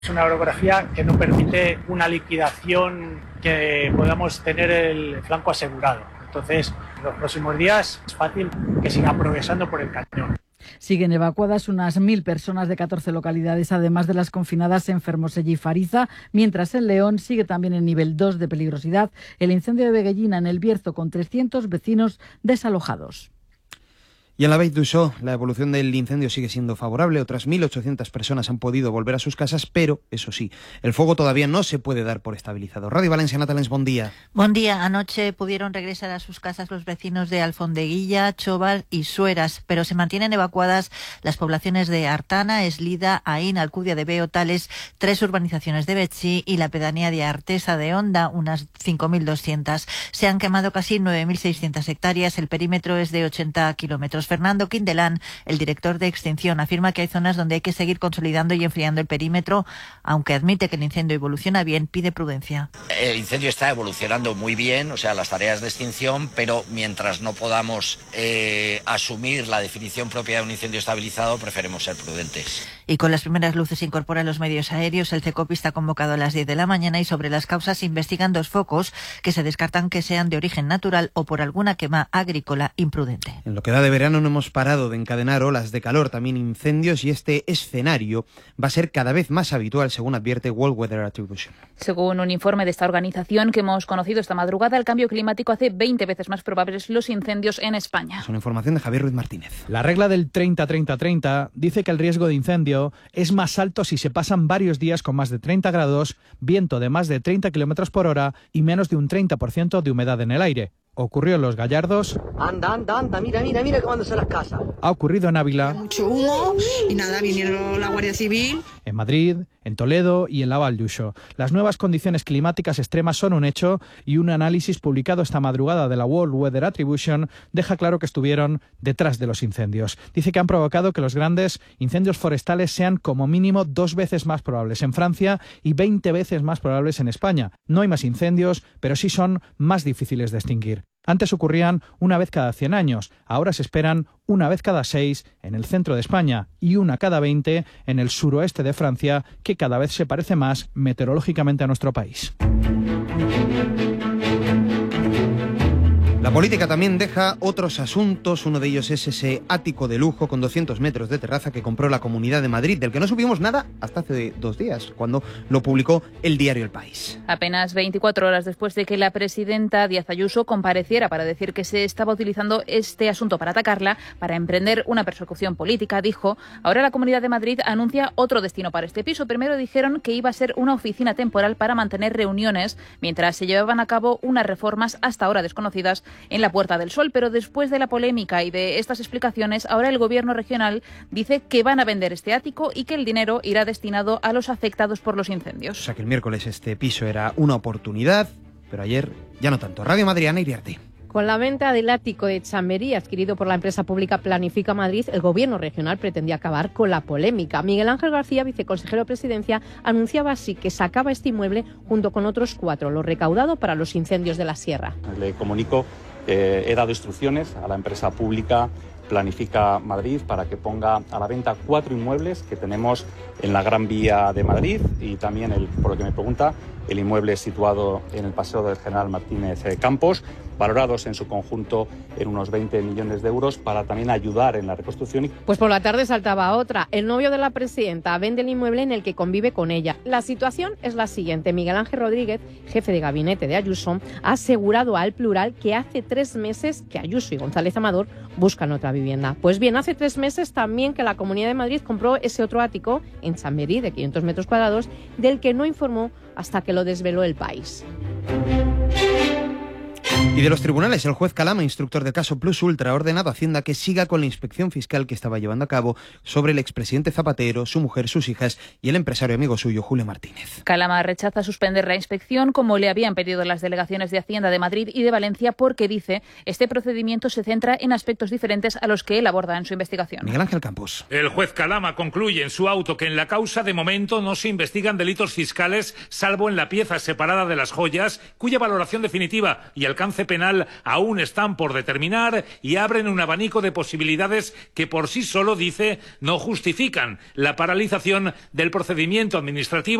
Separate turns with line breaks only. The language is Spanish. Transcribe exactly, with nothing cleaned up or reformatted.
Es una orografía que no permite una liquidación que podamos tener el flanco asegurado. Entonces, en los próximos días es fácil que siga progresando por el cañón.
Siguen evacuadas unas mil personas de catorce localidades, además de las confinadas en Fermoselle y Fariza, mientras en León sigue también en nivel dos de peligrosidad el incendio de Veguellina en el Bierzo, con trescientos vecinos desalojados.
Y en la Vall d'Uixó, la evolución del incendio sigue siendo favorable. Otras mil ochocientas personas han podido volver a sus casas, pero, eso sí, el fuego todavía no se puede dar por estabilizado. Radio Valencia, Natalens, buen día.
Buen día. Anoche pudieron regresar a sus casas los vecinos de Alfondeguilla, Choval y Sueras, pero se mantienen evacuadas las poblaciones de Artana, Eslida, Aín, Alcudia de Beo, Tales, tres urbanizaciones de Betxí y la pedanía de Artesa de Onda, unas cinco mil doscientas. Se han quemado casi nueve mil seiscientas hectáreas. El perímetro es de ochenta kilómetros. Fernando Quindelán, el director de Extinción, afirma que hay zonas donde hay que seguir consolidando y enfriando el perímetro, aunque admite que el incendio evoluciona bien, pide prudencia.
El incendio está evolucionando muy bien, o sea, las tareas de extinción, pero mientras no podamos eh, asumir la definición propia de un incendio estabilizado, preferimos ser prudentes.
Y con las primeras luces se incorporan los medios aéreos. El CECOPI está convocado a las diez de la mañana y sobre las causas se investigan dos focos que se descartan que sean de origen natural o por alguna quema agrícola imprudente.
En lo que da de verano no hemos parado de encadenar olas de calor, también incendios, y este escenario va a ser cada vez más habitual, según advierte World Weather Attribution.
Según un informe de esta organización que hemos conocido esta madrugada, el cambio climático hace veinte veces más probables los incendios en España.
Es una información de Javier Ruiz Martínez.
La regla del treinta treinta treinta dice que el riesgo de incendio es más alto si se pasan varios días con más de treinta grados, viento de más de treinta kilómetros por hora y menos de un treinta por ciento de humedad en el aire. Ocurrió en Los Gallardos.
Anda, anda, anda, mira, mira, mira cómo se las casas.
Ha ocurrido en Ávila.
Mucho humo y nada, vinieron la Guardia Civil.
En Madrid, en Toledo y en la Vall d'Uixó. Las nuevas condiciones climáticas extremas son un hecho y un análisis publicado esta madrugada de la World Weather Attribution deja claro que estuvieron detrás de los incendios. Dice que han provocado que los grandes incendios forestales sean como mínimo dos veces más probables en Francia y veinte veces más probables en España. No hay más incendios, pero sí son más difíciles de extinguir. Antes ocurrían una vez cada cien años, ahora se esperan una vez cada seis en el centro de España y una cada veinte en el suroeste de Francia, que cada vez se parece más meteorológicamente a nuestro país.
La política también deja otros asuntos. Uno de ellos es ese ático de lujo con doscientos metros de terraza que compró la Comunidad de Madrid, del que no supimos nada hasta hace dos días, cuando lo publicó el diario El País.
Apenas veinticuatro horas después de que la presidenta Díaz Ayuso compareciera para decir que se estaba utilizando este asunto para atacarla, para emprender una persecución política, dijo, ahora la Comunidad de Madrid anuncia otro destino para este piso. Primero dijeron que iba a ser una oficina temporal para mantener reuniones mientras se llevaban a cabo unas reformas hasta ahora desconocidas en la Puerta del Sol, pero después de la polémica y de estas explicaciones, ahora el gobierno regional dice que van a vender este ático y que el dinero irá destinado a los afectados por los incendios.
O sea que el miércoles este piso era una oportunidad, pero ayer ya no tanto. Radio Madrid, Ana Iriarte.
Con la venta del ático de Chamberí, adquirido por la empresa pública Planifica Madrid, el gobierno regional pretendía acabar con la polémica. Miguel Ángel García, viceconsejero de Presidencia, anunciaba así que sacaba este inmueble junto con otros cuatro, lo recaudado para los incendios de la sierra.
Le comunico que he dado instrucciones a la empresa pública Planifica Madrid para que ponga a la venta cuatro inmuebles que tenemos en la Gran Vía de Madrid y también, el, por lo que me pregunta, el inmueble situado en el Paseo del General Martínez Campos, valorados en su conjunto en unos veinte millones de euros para también ayudar en la reconstrucción.
Pues por la tarde saltaba otra. El novio de la presidenta vende el inmueble en el que convive con ella. La situación es la siguiente. Miguel Ángel Rodríguez, jefe de gabinete de Ayuso, ha asegurado al Plural que hace tres meses que Ayuso y González Amador buscan otra vivienda. Pues bien, hace tres meses también que la Comunidad de Madrid compró ese otro ático en Chamberí de quinientos metros cuadrados, del que no informó hasta que lo desveló El País.
Y de los tribunales, el juez Calama, instructor del caso Plus Ultra, ha ordenado a Hacienda que siga con la inspección fiscal que estaba llevando a cabo sobre el expresidente Zapatero, su mujer, sus hijas y el empresario amigo suyo, Julio Martínez.
Calama rechaza suspender la inspección como le habían pedido las delegaciones de Hacienda de Madrid y de Valencia porque, dice, este procedimiento se centra en aspectos diferentes a los que él aborda en su investigación.
Miguel Ángel Campos.
El juez Calama concluye en su auto que en la causa de momento no se investigan delitos fiscales salvo en la pieza separada de las joyas, cuya valoración definitiva y alcance alcance penal aún están por determinar y abren un abanico de posibilidades que por sí solo, dice, no justifican la paralización del procedimiento administrativo